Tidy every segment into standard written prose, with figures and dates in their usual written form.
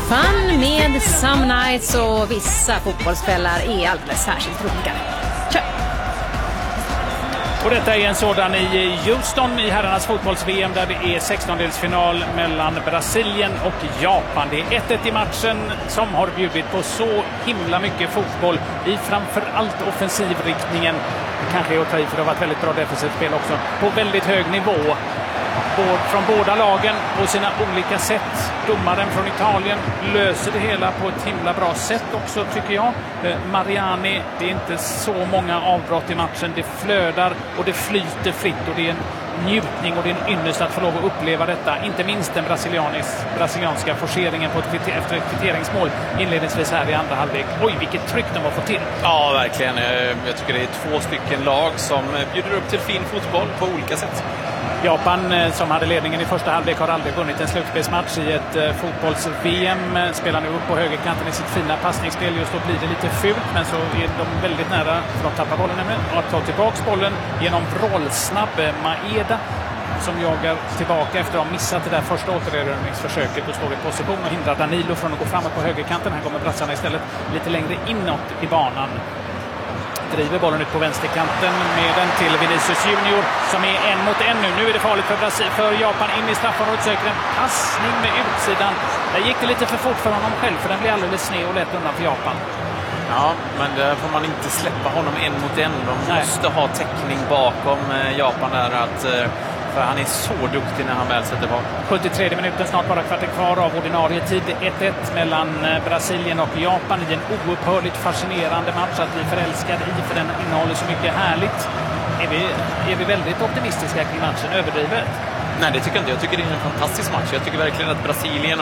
Fun med Some Nights, och vissa fotbollskvällar är alldeles särskilt roliga. Kör! Och detta är en sådan i Houston i herrarnas fotbolls-VM där det är 16-delsfinal mellan Brasilien och Japan. Det är 1-1 i matchen som har bjudit på så himla mycket fotboll i framförallt offensivriktningen. Det kanske är att ta i, för det har varit väldigt bra defensivt spel också på väldigt hög nivå. Från båda lagen på sina olika sätt. Domaren från Italien löser det hela på ett himla bra sätt också, tycker jag. Mariani, det är inte så många avbrott i matchen. Det flödar och det flyter fritt, och det är en njutning och det är en ynnest att få lov att uppleva detta. Inte minst den brasilianska forceringen efter ett kvitteringsmål inledningsvis här i andra halvlek. Oj, vilket tryck de har fått till. Ja, verkligen. Jag tycker det är två stycken lag som bjuder upp till fin fotboll på olika sätt. Japan, som hade ledningen i första halvlek, har aldrig vunnit en slutspelsmatch i ett fotbolls-VM. Spelar nu upp på högerkanten i sitt fina passningsspel. Just då blir det lite fult, men så är de väldigt nära för att tappa bollen och att ta tillbaka bollen genom vrålsnabb Maeda, som jagar tillbaka efter att ha missat det där första återerövringsförsöket och står i position och hindrar Danilo från att gå framåt på högerkanten. Här kommer brassarna istället lite längre inåt i banan. Driver bollen ut på vänsterkanten med den till Vinicius Junior som är 1-mot-1 nu. Nu är det farligt för Japan. In i straffområdet, söker en passning med utsidan. Där gick det lite för fort för honom själv, för den blir alldeles sned och lätt undan för Japan. Ja, men där får man inte släppa honom 1-mot-1. De måste ha täckning bakom Japan där, för han är så duktig när han väl sätter på. 73 minuten, snart bara kvarten kvar av ordinarie tid. 1-1 mellan Brasilien och Japan i en oupphörligt fascinerande match att bli förälskad i, för den innehåller så mycket härligt. Är vi väldigt optimistiska kring matchen? Överdrivet? Nej, det tycker jag inte. Jag tycker det är en fantastisk match. Jag tycker verkligen att Brasilien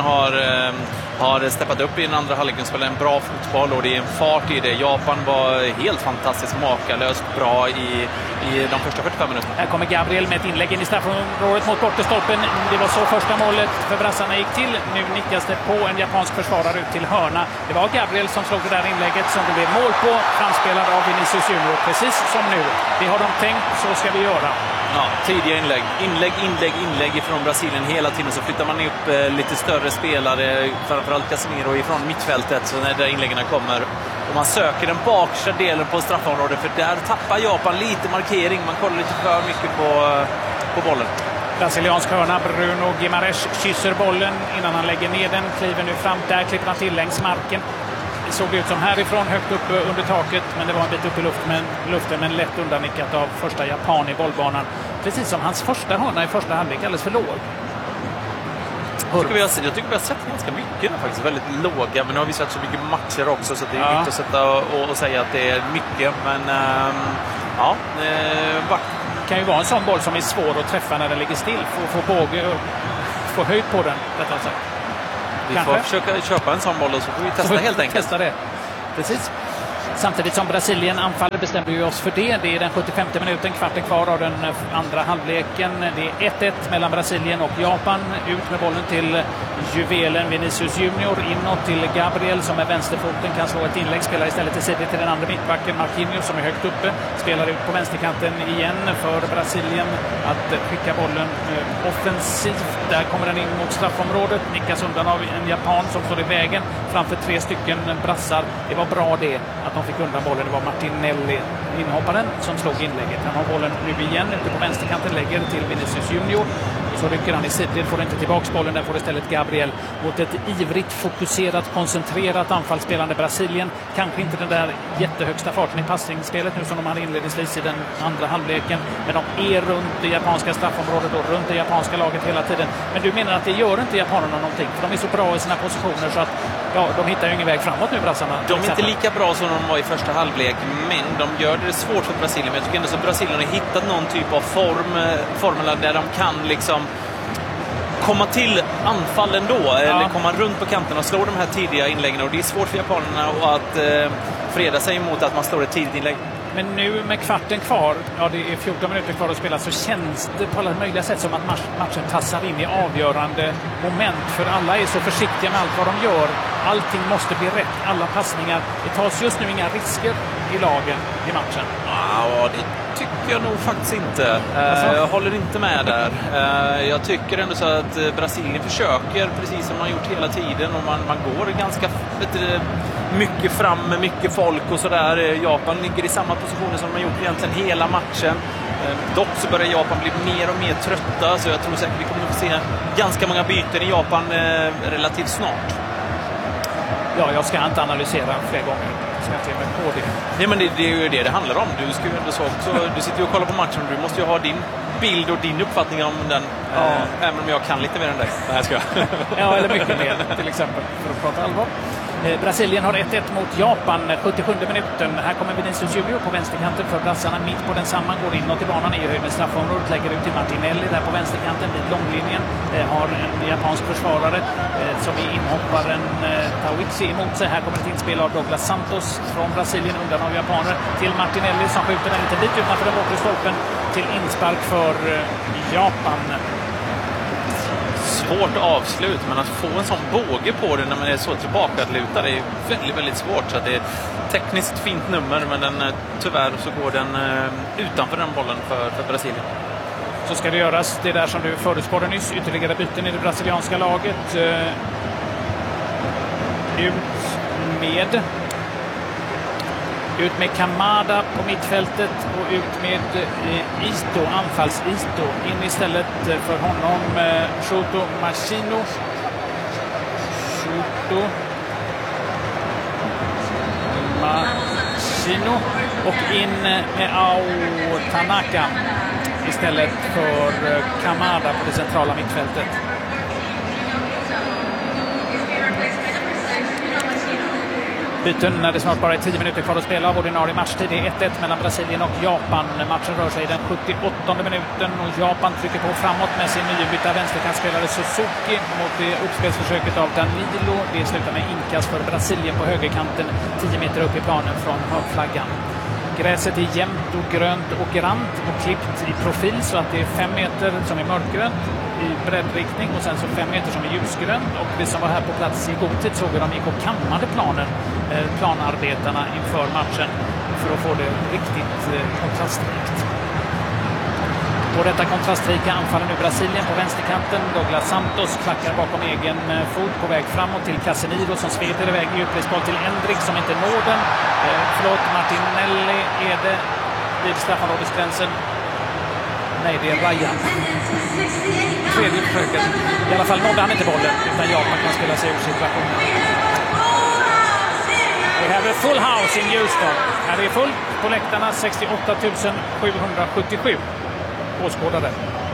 har steppat upp i den andra halvleken, spelar en bra fotboll och det är en fart i det. Japan var helt fantastiskt makalöst bra i de första 45 minuterna. Här kommer Gabriel med ett inlägg in i straffområdet mot bortestolpen. Det var så första målet för brassarna gick till. Nu nickas det på en japansk försvarare ut till hörna. Det var Gabriel som slog det där inlägget som det blev mål på, framspelad av Vinicius Junior. Precis som nu. Det har de tänkt, så ska vi göra. Ja, tidiga inlägg ifrån Brasilien hela tiden, så flyttar man upp lite större spelare, framförallt Casemiro ifrån mittfältet, så när inläggen kommer. Och man söker den bakre delen på straffområdet, för där tappar Japan lite markering. Man kollar lite för mycket på bollen. Brasiliansk hörna, Bruno Guimarães kysser bollen innan han lägger ner den, kliver nu fram, där klipper han till längs marken. Det såg ut som härifrån, högt upp under taket, men det var en bit upp i luften, men lätt undannickat av första japan i bollbanan. Precis som hans första hörna i första halvlek, alldeles för låg. Jag tycker vi har sett ganska mycket faktiskt, väldigt låga, men nu har vi sett så mycket matcher också, så det är mycket att sätta och säga att det är mycket, men det kan ju vara en sån boll som är svår att träffa när den ligger still, få höjd på den, rättare sagt. Vi får försöka köpa en sån boll och så får vi testa helt enkelt. Testa det. Precis. Samtidigt som Brasilien anfaller bestämde vi oss för det. Det är den 75 minuten, kvarten kvar av den andra halvleken. Det är 1-1 mellan Brasilien och Japan. Ut med bollen till juvelen Vinicius Junior. Inåt till Gabriel som med vänsterfoten kan slå ett inlägg. Spelar istället till sidan till den andra mittbacken Marquinhos som är högt uppe. Spelar ut på vänsterkanten igen för Brasilien att skicka bollen offensivt. Där kommer den in mot straffområdet. Nickas undan av en japan som står i vägen framför 3 stycken brassar. Det var bra det att de fick undan bollen. Det var Martinelli, inhopparen, som slog inlägget. Han har bollen nu igen ute på vänsterkanten, lägger till Vinicius Junior. Och så rycker han i sidled, får inte tillbaka bollen. Där får istället Gabriel mot ett ivrigt, fokuserat, koncentrerat anfallsspelande Brasilien. Kanske inte den där jättehögsta farten i passningsspelet nu som de hade inledningsvis i den andra halvleken. Men de är runt det japanska straffområdet och runt det japanska laget hela tiden. Men du menar att det gör inte japanerna någonting? För de är så bra i sina positioner så att de hittar ju ingen väg framåt nu, brassarna. De är inte lika bra som de var i första halvlek, men de gör det svårt för Brasilien. Men jag tycker ändå så Brasilien har hittat någon typ av formula där de kan liksom komma till anfall ändå, eller komma runt på kanten och slå de här tidiga inläggen. Och det är svårt för japanerna att freda sig emot att man slår ett tidigt inlägg. Men nu med kvarten kvar, det är 14 minuter kvar att spela, så känns det på alla möjliga sätt som att matchen tassar in i avgörande moment. För alla är så försiktiga med allt vad de gör. Allting måste bli rätt, alla passningar. Det tas just nu inga risker i lagen i matchen. Ja, det tycker jag nog faktiskt inte. Jag håller inte med där. Jag tycker ändå så att Brasilien försöker, precis som man gjort hela tiden, och man går ganska mycket fram med mycket folk och sådär. Japan ligger i samma positioner som de har gjort egentligen hela matchen. Dock så börjar Japan bli mer och mer trötta, så jag tror säkert vi kommer att få se ganska många byten i Japan relativt snart. Ja, jag ska inte analysera fler gånger. Jag ska inte ge mig på det. Nej, men det är ju det handlar om. Du ska ju ändå så du sitter ju och kollar på matchen, du måste ju ha din bild och din uppfattning om den. Ja. Även om jag kan lite mer än dig. Nej, ska jag. Ja, eller mycket mer till exempel, för att prata allvar. Brasilien har 1-1 mot Japan, 77 minuten. Här kommer Vinicius Junior på vänsterkanten för brassarna. Mitt på den samma går inåt i banan i höjd med straffområdet. Lägger ut till Martinelli där på vänsterkanten vid långlinjen. Har en japansk försvarare som är inhopparen Tawichi emot sig. Här kommer ett inspel av Douglas Santos från Brasilien undan av japaner till Martinelli som skjuter en liten bit utanför den bortre stolpen till inspark för Japan. Svårt avslut, men att få en sån båge på det när man är så tillbakaluta, det är väldigt, väldigt svårt. Så det är tekniskt fint nummer, men tyvärr så går den utanför den bollen för Brasilien. Så ska det göras det där som du förutspådde nyss, ytterligare byten i det brasilianska laget. Ut med Kamada på mittfältet och ut med Ito, anfalls-Ito. In istället för honom Shoto Machino. Och in med Ao Tanaka istället för Kamada på det centrala mittfältet. Byten när det snart bara är 10 minuter kvar att spela av ordinarie matchtid. Det är 1-1 mellan Brasilien och Japan. Matchen rör sig i den 78:e minuten och Japan trycker på framåt med sin nybytta vänsterkantspelare Suzuki mot det uppspelsförsöket av Danilo. Det slutar med inkast för Brasilien på högerkanten 10 meter upp i planen från hörnflaggan. Gräset är jämnt och grönt och grant och klippt i profil så att det är 5 meter som är mörkgrönt i breddriktning och sen så 5 meter som är ljusgrönt. Och vi som var här på plats i god tid såg hur de gick och kammade planarbetarna inför matchen för att få det riktigt kontrastrikt. På detta kontrastrika anfaller nu Brasilien på vänsterkanten. Douglas Santos klackar bakom egen fot på väg framåt till Casemiro som sveper iväg i djupledsboll till Endrick som inte når den. Martinelli är det vid straffområdesgränsen. Nej, det är Ryan. Tredje försöket. I alla fall nådde han inte bollen utan Japan kan spela sig ur situationen. We have a full house in Houston. Här är fullt på läktarna, 68 777 åskådare.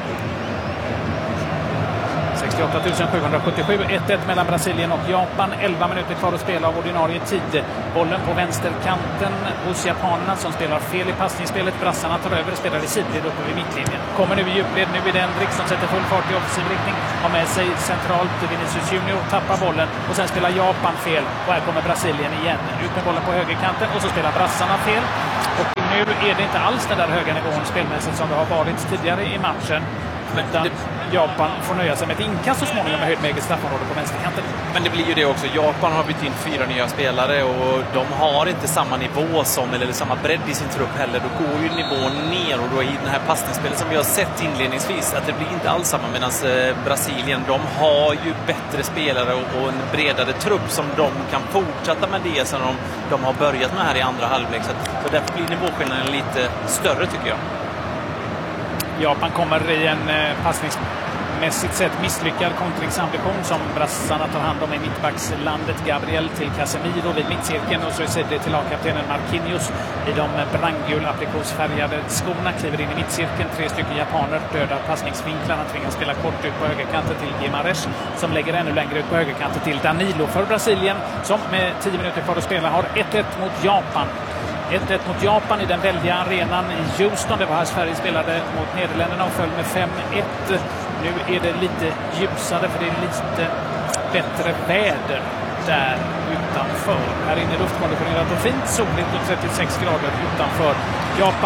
68 777, 1-1 mellan Brasilien och Japan. 11 minuter kvar att spela av ordinarie tid. Bollen på vänsterkanten hos japanerna som spelar fel i passningsspelet. Brassarna tar över och spelar i sidled uppe vid mittlinjen. Kommer nu i djupled, nu är det Endrick som sätter full fart i offensiv riktning. Har med sig centralt Vinicius Junior, tappar bollen och sen spelar Japan fel. Och här kommer Brasilien igen. Ut med bollen på högerkanten och så spelar brassarna fel. Och nu är det inte alls den där höga nivån spelmässigt som det har varit tidigare i matchen. Utan Japan får nöja sig med ett inkast så småningom med höjd med eget straffområde på vänsterkanten. Men det blir ju det också. Japan har bytt in 4 nya spelare och de har inte samma nivå som, eller samma bredd i sin trupp heller. Då går ju nivån ner och då i den här passningsspelet som vi har sett inledningsvis att det blir inte alls samma. Medan Brasilien, de har ju bättre spelare och en bredare trupp som de kan fortsätta med det som de har börjat med här i andra halvlek. Så därför blir nivåskillnaden lite större tycker jag. Japan kommer i en passningsmässigt sett misslyckad kontringsambition som brassarna tar hand om i mittbackslandet. Gabriel till Casemiro vid mittcirkeln och så är det till lagkaptenen Marquinhos i de brandgul aprikosfärgade skorna. Kliver in i mittcirkeln, 3 stycken japaner dödar passningsvinklarna, tvingas spela kort ut på högerkanten till Guimarães som lägger ännu längre ut på högerkanten till Danilo för Brasilien som med 10 minuter kvar att spela har 1-1 mot Japan. 1-1 mot Japan i den väldiga arenan i Houston. Det var här Sverige spelade mot Nederländerna och föll med 5-1. Nu är det lite ljusare för det är lite bättre väder där utanför. Här inne är luftkonditionerat och fint soligt och 36 grader utanför. Japan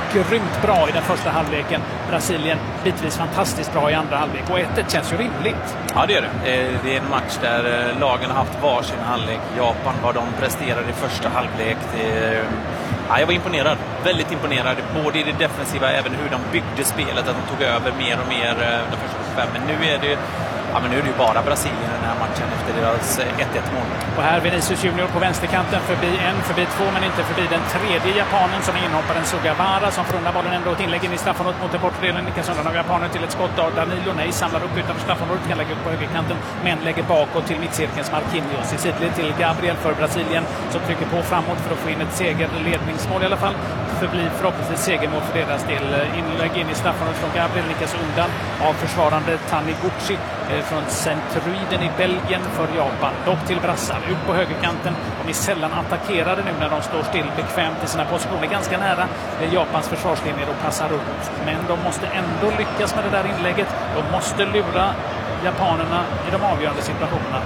grymt bra i den första halvleken. Brasilien bitvis fantastiskt bra i andra halvlek. Och 1-1 känns ju rimligt. Ja, det är det. Det är en match där lagen har haft varsin halvlek. Japan, vad de presterade i första halvlek. Jag var imponerad. Väldigt imponerad. Både i det defensiva, även hur de byggde spelet. Att de tog över mer och mer de första 5. Men nu är det ju bara Brasilien i den här matchen efter deras 1-1-mål. Och här Vinicius Junior på vänsterkanten, förbi två, men inte förbi den tredje japanen som är inhopparen Sugawara, som förundar bollen ändå ett inlägg in i straffområdet mot den bortre delen. Nickas undan av japanen till ett skott av Danilo. Nej, samlar upp utanför straffområdet, kan lägga upp på högerkanten, men lägger bakåt till mittcirkelns Marquinhos. I sidled till Gabriel för Brasilien, som trycker på framåt för att få in ett segerledningsmål i alla fall. Förblir förhoppningsvis segermål för deras del. Inlägg in i straffområdet från Gabriel, nickas undan av försvarande Taniguchi från Centruiden i Belgien för Japan. Dock till brassar, ut på högerkanten. De är sällan attackerade nu när de står still bekvämt i sina positioner, ganska nära Japans försvarslinjer och passar runt. Men de måste ändå lyckas med det där inlägget. De måste lura japanerna i de avgörande situationerna.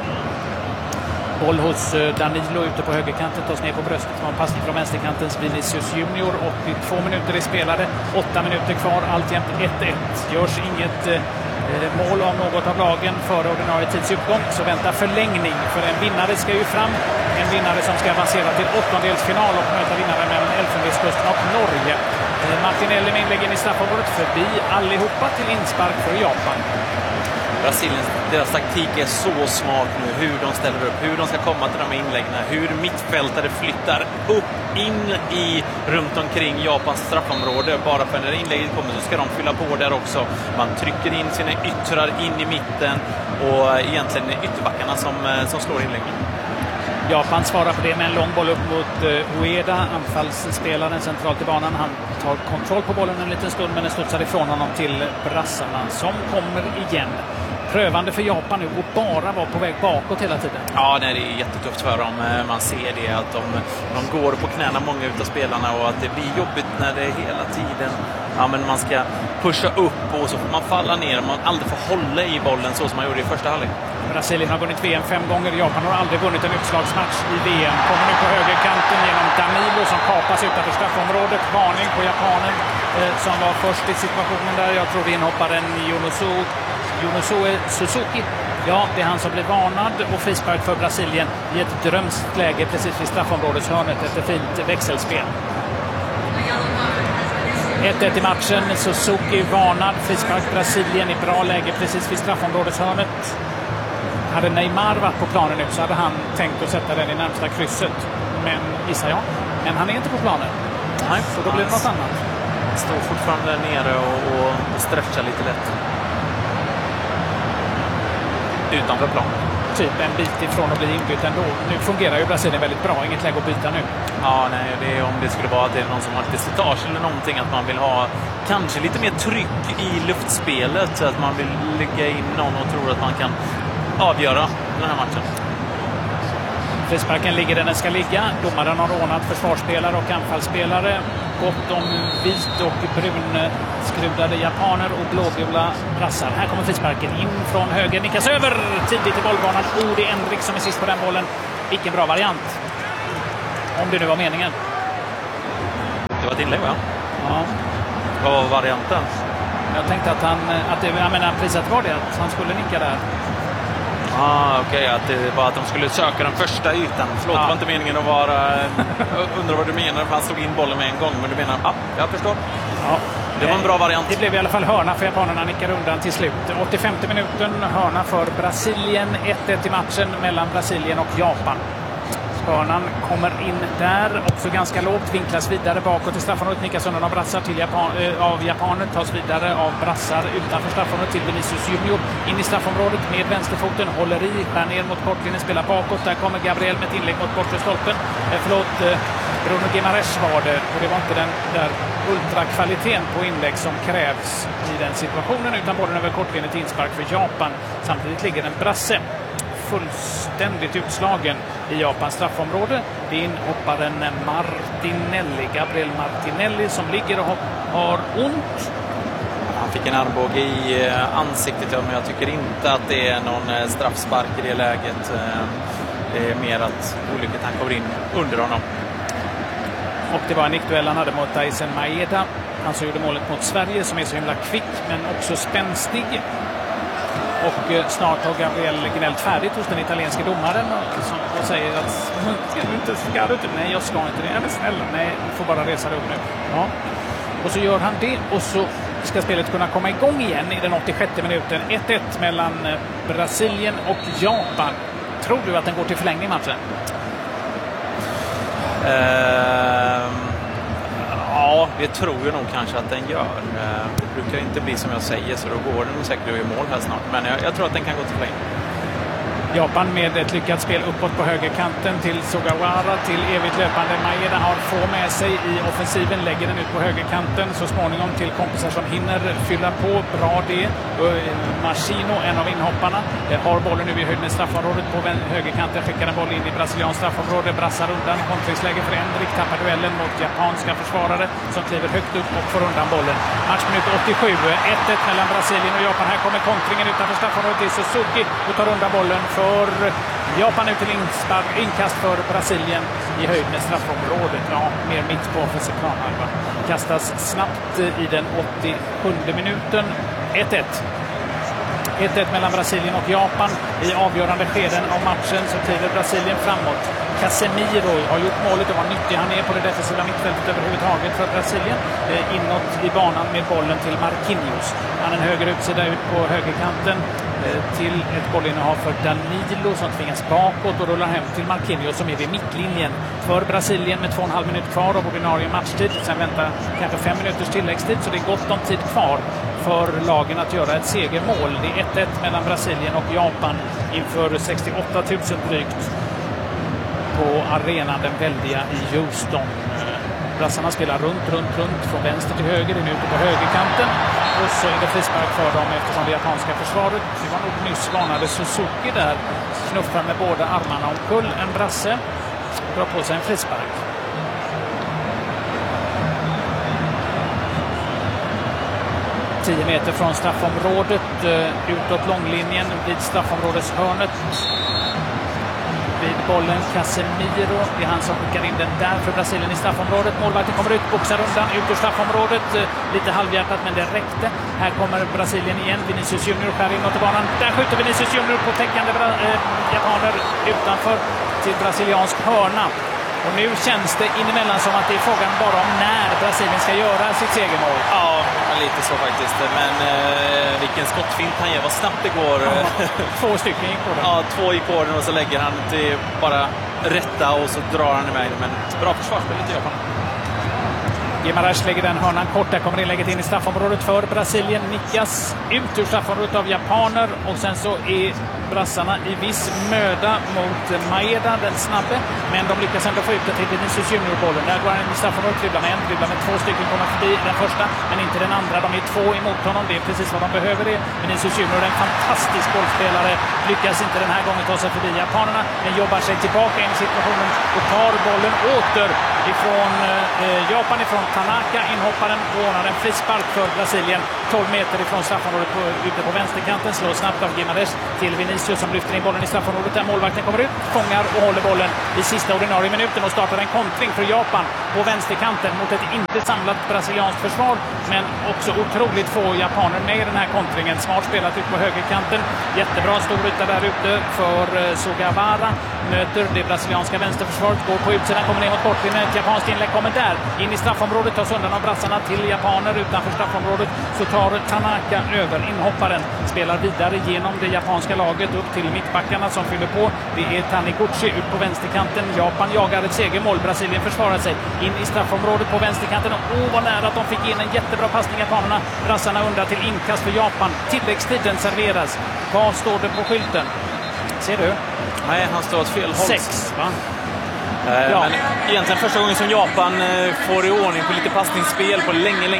Boll hos Danilo ute på högerkanten, tas ner på bröstet från passning från vänsterkantens Vinicius Junior. 82 minuter är spelade, 8 minuter kvar, alltjämt 1-1. Görs inget mål av något av lagen före ordinarie tidsutgång, så väntar förlängning, för en vinnare ska ju fram. En vinnare som ska avancera till åttondelsfinal och möta vinnaren mellan Elfenbenskusten och Norge. Martinelli med inläggen i straffområdet, förbi allihopa till inspark för Japan. Brasilien, deras taktik är så smart nu, hur de ställer upp, hur de ska komma till de här inläggen, hur mittfältare flyttar upp in i runt omkring Japans straffområde. Bara för när inlägget kommer så ska de fylla på där också. Man trycker in sina yttrar in i mitten och egentligen ytterbackarna som slår inläggen. Japan svarar på det med en lång boll upp mot Ueda, anfallsspelaren centralt i banan. Han tar kontroll på bollen en liten stund, men den studsar ifrån honom till brassarna som kommer igen. Prövande för Japan nu och bara var på väg bakåt hela tiden. Ja, det är jättetufft för dem. Man ser det att de går på knäna, många utav spelarna, och att det blir jobbigt när det hela tiden men man ska pusha upp och så får man falla ner. Man aldrig får hålla i bollen så som man gjorde i första halvlek. Brasilien har vunnit VM 5 gånger. Japan har aldrig vunnit en utslagsmatch i VM. Kommer nu på högerkanten genom Danilo som kapas utanför straffområdet. Varning på japanen som var först i situationen där. Jag tror det inhopparen Yunosuke Suzuki. Ja, det är han som blir varnad, och frispark för Brasilien i ett drömskt läge precis vid straffområdeshörnet efter fint växelspel. 1-1 i matchen. Suzuki varnad. Frispark Brasilien i bra läge precis vid straffområdeshörnet. Hade Neymar varit på planen nu så hade han tänkt att sätta den i närmsta krysset. Men gissar jag. Men han är inte på planen. Nej, så då blir det något annat. Han står fortfarande nere och stretchar lite lätt. Utanför planen. Typ en bit ifrån att bli inbytt ändå. Nu fungerar ju Brasilien väldigt bra. Inget läge att byta nu. Ja, nej, det är om det skulle vara att det är någon som har lite slitage eller någonting, att man vill ha kanske lite mer tryck i luftspelet, så att man vill lägga in någon och tror att man kan avgöra den här matchen. Frisparken ligger där den ska ligga. Domaren har rånat försvarsspelare och anfallsspelare. Gott om vit och brunskrudade japaner och blågula brassar. Här kommer frisparken in från höger. Nickas över tidigt i bollbanan. Odi Endrik som är sist på den bollen. Vilken bra variant. Om det nu var meningen. Det var ett inlägg, va? Ja. Vad var varianten? Jag tänkte att priset var det. Att han skulle nicka där. Okej, att det var att de skulle söka den första ytan. Förlåt, det var inte meningen att vara... undrar vad du menar, för han slog in bollen med en gång. Men du menar, jag förstår. Ja, det var en bra variant. Det blev i alla fall hörna för japanerna, nickar undan till slut. 85 minuten, hörna för Brasilien. 1-1 i matchen mellan Brasilien och Japan. Hörnan kommer in där, också ganska lågt, vinklas vidare bakåt i straffområdet, nickas undan av brassar till av japaner, tas vidare av brassar utanför straffområdet till Vinicius Junior, in i straffområdet med vänsterfoten, håller i, skär ner mot kortlinjen, spelar bakåt, där kommer Gabriel med ett inlägg mot bortre stolpen. Bruno Guimaraes var det, och det var inte den där ultrakvaliteten på inlägg som krävs i den situationen, utan bollen över kortlinjen till inspark för Japan. Samtidigt ligger en brasse fullständigt utslagen i Japans straffområde. Det är inhopparen Gabriel Martinelli, som ligger och har ont. Han fick en armbåge i ansiktet, men jag tycker inte att det är någon straffspark i det läget. Det är mer att olyckligt han kommer in under honom. Och det var en nickduell han hade mot Tyson Maeda. Han som gjorde målet mot Sverige, som är så himla kvick men också spänstig. Och snart har Gabriel gnällt färdigt hos den italienska domaren och säger att ska du inte? Nej, jag ska inte det. Eller snälla, nej, du får bara resa dig upp nu. Ja. Och så gör han det och så ska spelet kunna komma igång igen i den 86 minuten. 1-1 mellan Brasilien och Japan. Tror du att den går till förlängning matchen? Ja, det tror jag nog kanske att den gör. Det brukar inte bli som jag säger, så då går den säkert i mål här snart. Men jag tror att den kan gå till förlängning. Japan med ett lyckat spel uppåt på högerkanten till Sugawara, till evigt löpande Maeda har få med sig i offensiven, lägger den ut på högerkanten så småningom till kompisar som hinner fylla på bra det. Machino, en av inhopparna, har bollen nu i höjd med straffområdet på högerkanten, skickar en boll in i brasilians straffområde, brassar undan, kontringsläge för Endrik, tappar duellen mot japanska försvarare som kliver högt upp och får undan bollen. Matchminut 87, 1-1 mellan Brasilien och Japan. Här kommer kontringen utanför straffområdet till Suzuki och tar undan bollen för Japan ut till inkast för Brasilien i höjd med straffområdet. Ja, mer mitt på offensiv planhalva. Kastas snabbt i den 87 minuten. 1-1. 1-1 mellan Brasilien och Japan. I avgörande skeden av matchen så kliver Brasilien framåt. Casemiro har gjort målet och vad nyttig han är på det defensiva mittfältet överhuvudtaget för Brasilien. Inåt i banan med bollen till Marquinhos. Han en höger utsida ut på högerkanten till ett bollinnehav för Danilo som tvingas bakåt och rullar hem till Marquinhos som är vid mittlinjen för Brasilien med 2,5 minuter kvar av ordinarie matchtid. Sen väntar kanske 5 minuters tilläggstid, så det är gott om tid kvar för lagen att göra ett segermål. Det är 1-1 mellan Brasilien och Japan inför 68 000 drygt på arenan Den väldiga i Houston. Brassarna spelar runt från vänster till höger, in ute på högerkanten och så är det frispark för dem eftersom det japanska försvaret, det var nog nyss varnade Suzuki där, knuffar med båda armarna omkull en brasse och drar på sig en frispark. ...10 meter från straffområdet, utåt långlinjen vid straffområdeshörnet. Vid bollen Casemiro, det är han som skickar in den där för Brasilien i straffområdet. Målvakten kommer ut, boxar undan, ut ur straffområdet. Lite halvhjärtat, men det räckte. Här kommer Brasilien igen, Vinicius Junior skär inåt i banan. Där skjuter Vinicius Junior på täckande japaner utanför till brasiliansk hörna. Och nu känns det inemellan som att det är frågan bara om när Brasilien ska göra sitt segermål. Ja, lite så faktiskt. Men vilken skottfint han ger, vad snabbt det går. Ja, 2 stycken gick på den. Ja, 2 gick på den och så lägger han till bara rätta och så drar han iväg. Men bra försvarsspel i Japan. Guimaraes lägger den hörnan kort. Där kommer inlägget in i straffområdet för Brasilien. Nickas ut ur straffområdet av japaner. Och sen så är brassarna i viss möda mot Maeda, den snabbe. Men de lyckas ändå få ut den till Vinicius Junior-bollen. Där går han in i straffområdet, dribblar med 2 stycken, kommer förbi den första. Men inte den andra. De är 2 emot honom. Det är precis vad de behöver det. Vinicius Junior, en fantastisk bollspelare. Lyckas inte den här gången ta sig förbi japanerna. Men jobbar sig tillbaka in i situationen och tar bollen åter ifrån Japan, ifrån Tanaka, inhopparen, och ordnar en frispark för Brasilien 12 meter ifrån straffområdet ute på vänsterkanten. Slår snabbt av Guimaraes till Vinicius som lyfter in bollen i straffområdet där målvakten kommer ut, fångar och håller bollen i sista ordinarie minuten och startar en kontring för Japan på vänsterkanten mot ett inte samlat brasilianskt försvar, men också otroligt få japaner med i den här kontringen. Smart spelat ut på högerkanten, jättebra stor yta där ute för Sugawara, möter det brasilianska vänsterförsvaret, går på utsidan, kommer ner mot bortlinjen, ett japanskt inlägg kommer där in i straffområdet, tas undan av brassarna till japaner utanför straffområdet, så tar Tanaka över, inhopparen spelar vidare genom det japanska laget upp till mittbackarna som fyller på. Det är Taniguchi ut på vänsterkanten. Japan jagar ett segermål. Brasilien försvarar sig in i straffområdet på vänsterkanten. Och vad nära att de fick in en jättebra passning japanerna. Brassarna undrar till inkast för Japan. Tilläggstiden serveras. Vad står det på skylten? Ser du? Nej, han står åt fel håll. 6, va? Ja. Men egentligen första gången som Japan får i ordning på lite passningsspel på länge.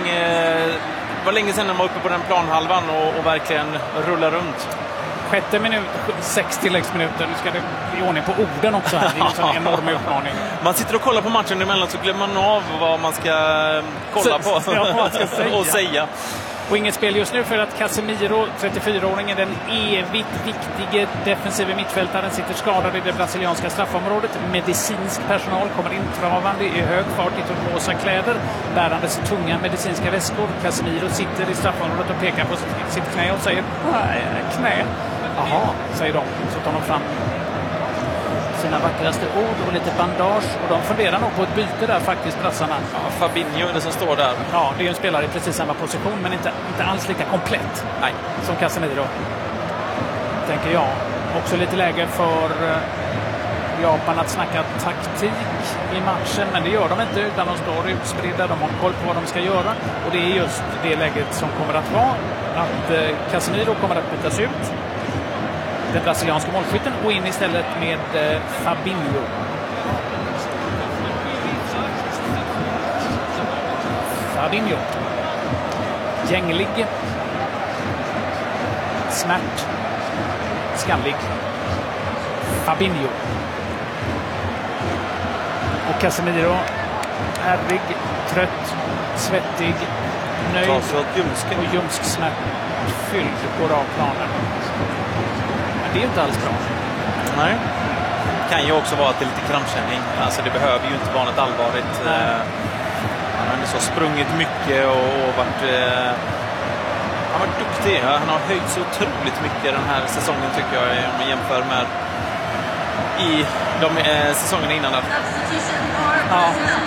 Det var länge sedan de var uppe på den planhalvan och verkligen rullar runt. 6:e minut, 6 tilläggsminuter. Nu ska det bli ordning på orden också här. Det är en sån enorm utmaning. Man sitter och kollar på matchen emellan så glömmer man av vad man ska kolla på ja, vad man ska säga. och säga. Och inget spel just nu för att Casemiro, 34-åringen, den evigt viktige defensiva mittfältaren, sitter skadad i det brasilianska straffområdet. Medicinsk personal kommer intravande i hög fart i turkosa kläder, bärandes tunga medicinska väskor. Casemiro sitter i straffområdet och pekar på sitt knä och säger knä. Jaha, säger de. Så tar de fram sina vackraste ord och lite bandage, och de funderar nog på ett byte där faktiskt, brassarna. Ja, Fabinho är det som står där. Ja, det är ju en spelare i precis samma position, men inte alls lika komplett. Nej. Som Casemiro, tänker jag. Också lite läge för Japan att snacka taktik i matchen, men det gör de inte, utan de står utspridda, de har koll på vad de ska göra, och det är just det läget som kommer att vara att Casemiro kommer att bytas ut, den brasilianska målskytten, och in istället med Fabinho. Fabinho. Gänglig. Smärt. Skallig. Fabinho. Och Casemiro. Ärrig, trött, svettig, nöjd och ljumsksmärtfylld går av planen. Det är inte alls bra. Nej. Det kan ju också vara att det är lite krampkänning. Alltså det behöver ju inte vara något allvarligt. Han har så sprungit mycket och varit, han har varit duktig. Han har höjt så otroligt mycket den här säsongen, tycker jag, om man jämför med i de säsongerna innan. Ja.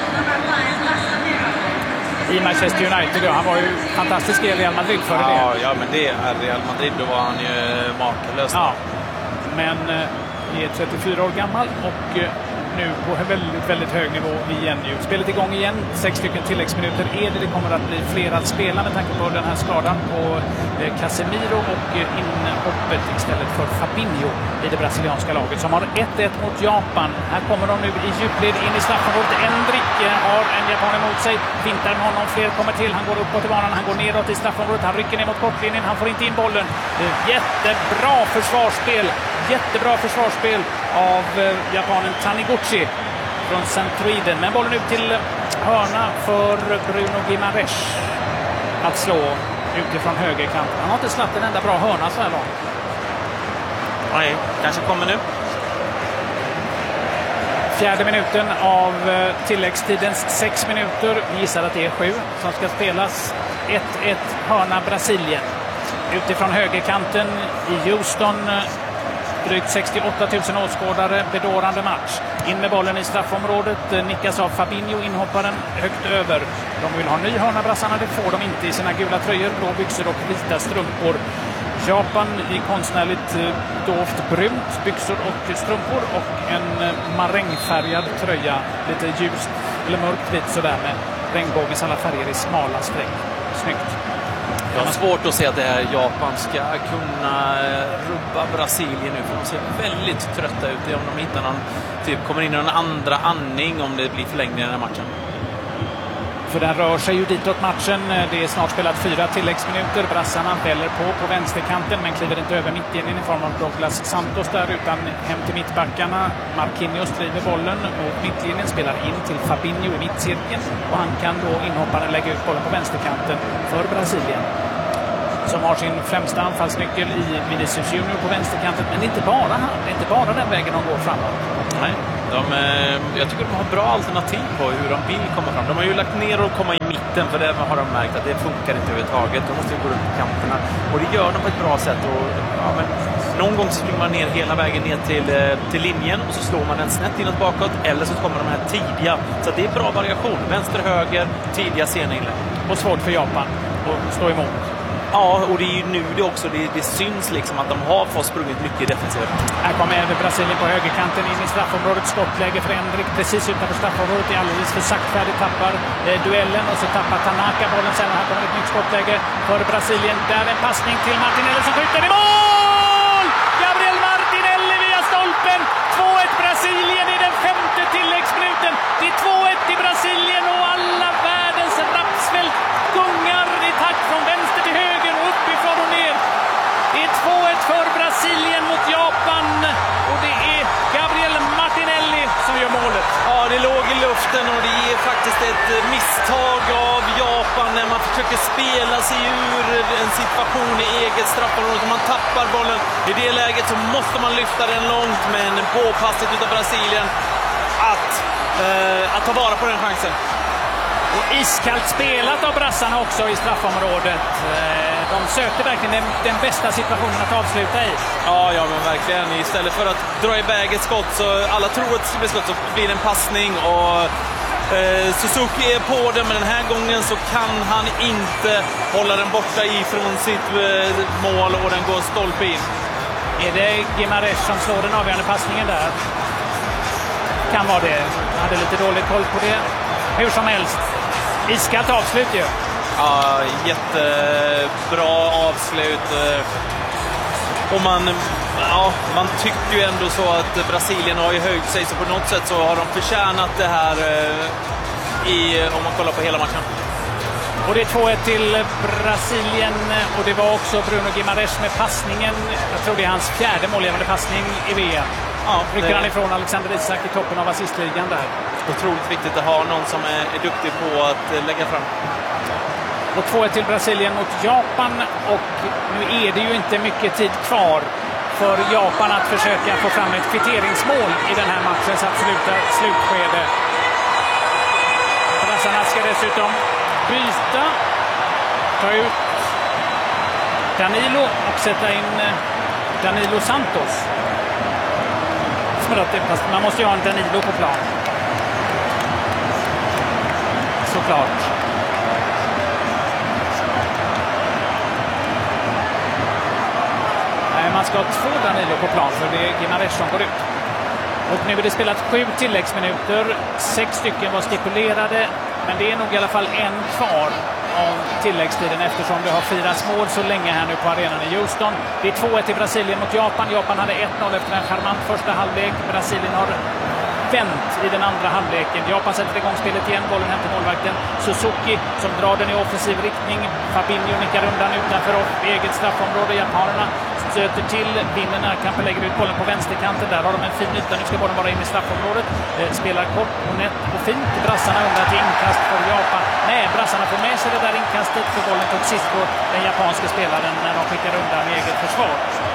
I Manchester United, han var ju fantastisk i Real Madrid före det. Ja, men det är Real Madrid, då var han ju makalös. Ja, men är 34 år gammal och nu på väldigt, väldigt hög nivå igen. Spelet igång igen, 6 stycken tilläggsminuter är det. Det kommer att bli fler att spela med tanke på den här skadan på Casemiro och inhoppet istället för Fabinho i det brasilianska laget som har 1-1 mot Japan. Här kommer de nu i djupled in i straffområdet. Endrik har en japan emot sig, vintar med honom, fler kommer till. Han går uppåt i banan, han går neråt i straffområdet, han rycker ner mot kortlinjen, han får inte in bollen. Jättebra försvarsspel. Jättebra försvarsspel av japanen Taniguchi från Centroiden. Men bollen ut till hörna för Bruno Guimaraes att slå utifrån högerkant. Han har inte slagit en enda bra hörna så här långt. Nej, kanske kommer nu. 4:e minuten av tilläggstidens 6 minuter. Vi gissar att det är 7 som ska spelas. 1-1 hörna Brasilien. Utifrån högerkanten i Houston. Drygt 68 000 åskådare, bedårande match. In med bollen i straffområdet, nickas av Fabinho, inhopparen, högt över. De vill ha ny hörna, brassarna, det får de inte i sina gula tröjor, blå byxor och vita strumpor. Japan i konstnärligt dovt brunt, byxor och strumpor, och en marängfärgad tröja, lite ljust eller mörkt vit sådär med regnbågens alla färger i smala streck. Snyggt. Jag har svårt att se att det här Japan ska kunna rubba Brasilien nu, för de ser väldigt trötta ut. Om de hittar någon, kommer in i någon andra andning om det blir förlängning i den här matchen. För den rör sig ju ditåt matchen. Det är snart spelat 4 tilläggsminuter. Brassarna väller på vänsterkanten, men kliver inte över mittlinjen i form av Douglas Santos där, utan hem till mittbackarna. Marquinhos driver bollen och mittlinjen spelar in till Fabinho i mittcirkeln, och han kan då inhopparen lägga ut bollen på vänsterkanten för Brasilien, som har sin främsta anfallsnyckel i Vinicius Junior på vänsterkanten. Men det är inte bara han, det är inte bara den vägen de går framåt. Nej, jag tycker de har bra alternativ på hur de vill komma fram. De har ju lagt ner och komma i mitten, för det har de märkt att det funkar inte överhuvudtaget. De måste ju gå runt på kanterna, och det gör de på ett bra sätt. Och, men någon gång så springer man ner hela vägen ner till linjen, och så slår man den snett inåt bakåt, eller så kommer de här tidiga. Så det är bra variation. Vänster, höger, tidiga, sena inlägg. Och svårt för Japan att stå emot. Ja, och det är ju nu det också, det syns liksom att de har fått sprungit mycket defensivt. Här kommer även Brasilien på högerkanten in i straffområdet. Skottläge för Endrik precis utanför straffområdet. Det är alldeles för saktfärdigt, tappar duellen, och så tappar Tanaka bollen sen. Och här kommer ett nytt skottläge för Brasilien. Där en passning till Martinelli som skjuter i mål! Gabriel Martinelli via stolpen! 2-1 Brasilien i den 5:e tilläggsminuten. Det är 2-1 till Brasilien, och alla världens rapsfält gungar i takt från vänster till höger och uppifrån och ner. Det är 2-1 för Brasilien mot Japan, och det är Gabriel Martinelli som gör målet. Ja, det låg i luften, och det är faktiskt ett misstag av Japan när man man försöker spela sig ur en situation i eget straffområde. Man tappar bollen. I det läget så måste man lyfta den långt, men påpasset utav Brasilien att ta vara på den chansen. Och iskallt spelat av brassarna också i straffområdet. De sökte verkligen den bästa situationen att avsluta i. Ja, men verkligen. Istället för att dra iväg ett skott, så alla tror att det ska bli skott, så blir det en passning. Och Suzuki är på den, men den här gången så kan han inte hålla den borta ifrån sitt mål och den går stolpe in. Är det Gimares som slår den avgörande passningen där? Kan vara det. Jag hade lite dålig koll på det. Hur som helst. Iskallt avslut ju. Ja, jättebra avslut. Och man tycker ju ändå så att Brasilien har ju höjt sig, så på något sätt så har de förtjänat det här om man kollar på hela matchen. Och det är 2-1 till Brasilien, och det var också Bruno Gimares med passningen. Jag tror det är hans 4:e målgivande passning i VM. Ja, rycker han ifrån Alexander Isak i toppen av assistligan där. Otroligt viktigt att ha någon som är duktig på att lägga fram. Och 2-1 till Brasilien mot Japan, och nu är det ju inte mycket tid kvar för Japan att försöka få fram ett kvitteringsmål i den här matchens absoluta slutskede. Brassarna ska dessutom byta, ta ut Danilo och sätta in Danilo Santos. Man måste ju ha en Danilo på plan. Såklart. Man ska ha 2 Danilo på plan, för det är Gimares som går ut. Och nu är det spelat 7 tilläggsminuter. 6 stycken var stipulerade, men det är nog i alla fall en kvar av tilläggstiden, eftersom det har firats mål så länge här nu på arenan i Houston. Det är 2-1 i Brasilien mot Japan. Japan hade 1-0 efter en charmant första halvlek. Brasilien har vänt i den andra halvleken. Japan sätter igång spelet igen. Bollen hem till målvakten Suzuki som drar den i offensiv riktning. Fabinho nickar undan utanför eget straffområde. Japanerna stöter till, vinner närkampen, lägger ut bollen på vänsterkanten. Där har de en fin yta. Nu ska bollen vara in i straffområdet. Spelar kort och nätt och fint. Brassarna undrar till inkast för Japan. Nej, brassarna får med sig det där inkastet, för bollen tog sist på den japanska spelaren när de skickar undan eget försvar.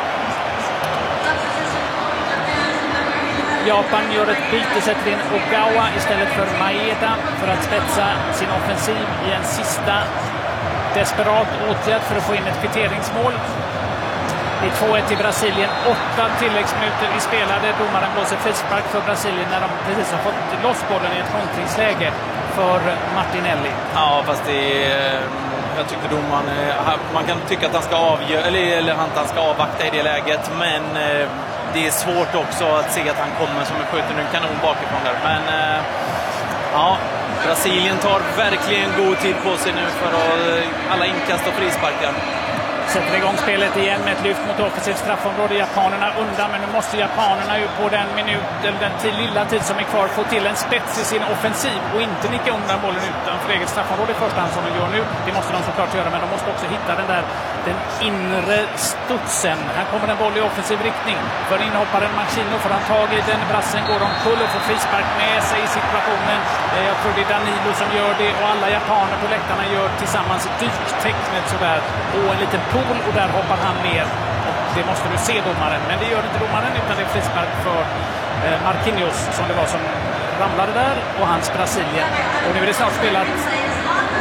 Japan gör ett byte, sätter in Ogawa istället för Maeda för att spetsa sin offensiv i en sista desperat åtgärd för att få in ett kvitteringsmål. Det är 2-1 till Brasilien. 8 tilläggsminuter i spelade. Domaren blåser frispark för Brasilien när de precis har fått loss bollen i ett kontringsläge för Martinelli. Ja, fast det är... Jag tyckte domaren... Man kan tycka att han ska eller att han ska avvakta i det läget, men det är svårt också att se att han kommer som en skjuter en kanon bakifrån där. Men ja, Brasilien tar verkligen god tid på sig nu för alla inkast och frisparkar. Sätter igång spelet igen med ett lyft mot offensivt straffområde. Japanerna undan, men nu måste japanerna ju på den minut eller den lilla tid som är kvar få till en spets i sin offensiv och inte nicka undan bollen utanför eget straffområde i första hand som de gör nu. Det måste de såklart göra, men de måste också hitta den inre studsen. Här kommer en boll i offensiv riktning. För inhopparen Machino får han tag i den. Brassen går omkull och får frispark med sig i situationen. Jag tror det är Danilo som gör det, och alla japaner på läktarna gör tillsammans dyktecknet sådär och en liten pool, och där hoppar han ner. Och det måste du se domaren, men det gör inte domaren, utan det är frispark för Marquinhos som det var som ramlade där, och hans Brasilien. Och nu är det snart spelat